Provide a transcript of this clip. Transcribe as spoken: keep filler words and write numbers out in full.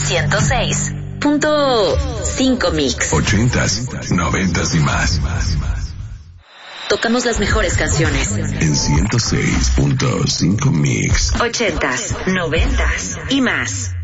ciento seis punto cinco Mix. Ochentas, noventas y más. Tocamos las mejores canciones. En ciento seis punto cinco Mix. Ochentas, noventas y más.